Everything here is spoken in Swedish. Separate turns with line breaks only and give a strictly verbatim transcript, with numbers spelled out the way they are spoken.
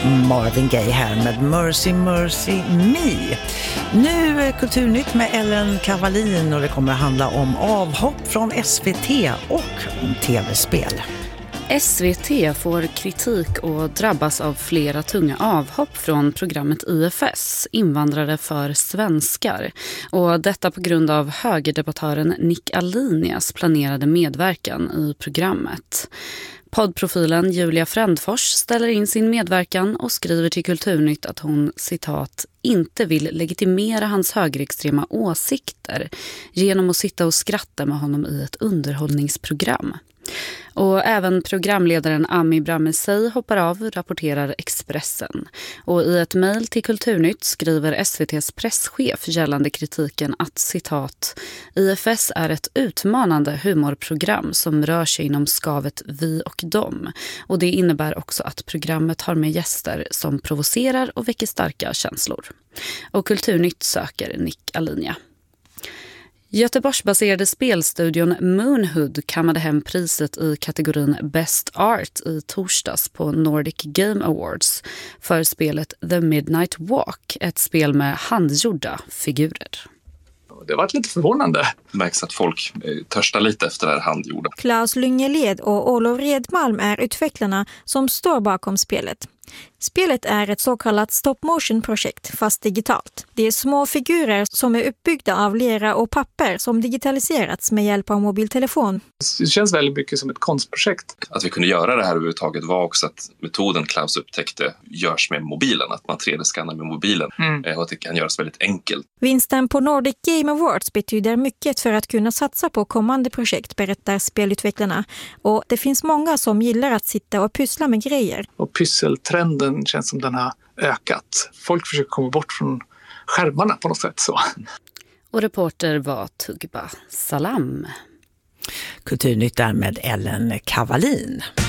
Marvin Gaye här med Mercy Mercy Me. Nu Kulturnytt med Ellen Kavalin och det kommer att handla om avhopp från S V T och om tv-spel.
S V T får kritik och drabbas av flera tunga avhopp från programmet I F S, invandrare för svenskar. Och detta på grund av högerdebattören Nick Alinias planerade medverkan i programmet. Poddprofilen Julia Frändfors ställer in sin medverkan och skriver till Kulturnytt att hon, citat, inte vill legitimera hans högerextrema åsikter genom att sitta och skratta med honom i ett underhållningsprogram. Och även programledaren Ami Bramesey hoppar av, rapporterar Expressen. Och i ett mejl till Kulturnytt skriver S V T:s presschef gällande kritiken att, citat, I F S är ett utmanande humorprogram som rör sig inom skavet vi och dem. Och det innebär också att programmet har med gäster som provocerar och väcker starka känslor. Och Kulturnytt söker Nick Alinia. Göteborgsbaserade spelstudion Moonhood kammade hem priset i kategorin Best Art i torsdags på Nordic Game Awards för spelet The Midnight Walk, ett spel med handgjorda figurer.
Det har varit lite förvånande.
Det märks att folk törstar lite efter det här handgjorda.
Claes Lyngeled och Olof Redmalm är utvecklarna som står bakom spelet. Spelet är ett så kallat stop-motion-projekt fast digitalt. Det är små figurer som är uppbyggda av lera och papper som digitaliserats med hjälp av mobiltelefon.
Det känns väldigt mycket som ett konstprojekt.
Att vi kunde göra det här överhuvudtaget var också att metoden Claes upptäckte görs med mobilen. Att man tre D-skannar med mobilen mm. och att det kan göras väldigt enkelt.
Vinsten på Nordic Game Awards betyder mycket för att kunna satsa på kommande projekt, berättar spelutvecklarna. Och det finns många som gillar att sitta och pyssla med grejer.
Och pysseltrenden känns som den har ökat. Folk försöker komma bort från skärmarna på något sätt så.
Och reporter var Tugba Salam.
Kulturnytt där med Ellen Kavalin.